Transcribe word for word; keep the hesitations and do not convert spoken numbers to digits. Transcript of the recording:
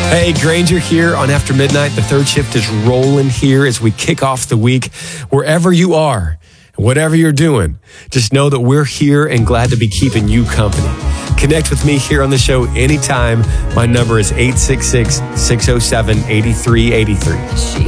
Hey, Granger here on After Midnight. The third shift is rolling here as we kick off the week. Wherever you are, whatever you're doing, just know that we're here and glad to be keeping you company. Connect with me here on the show anytime. My number is eight six six, six oh seven, eight three eight three.